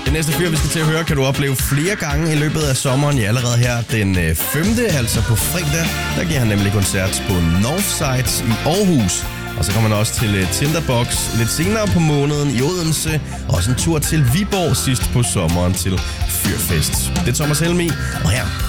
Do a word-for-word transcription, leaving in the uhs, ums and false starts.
Den næste fyr, vi skal til at høre, kan du opleve flere gange i løbet af sommeren. Ja, allerede her den femte, altså på fredag, der giver han nemlig koncert på Northside i Aarhus. Og så kommer han også til Tinderbox lidt senere på måneden i Odense. Og også en tur til Viborg sidst på sommeren til Fyrfest. Det er Thomas Helmig, og her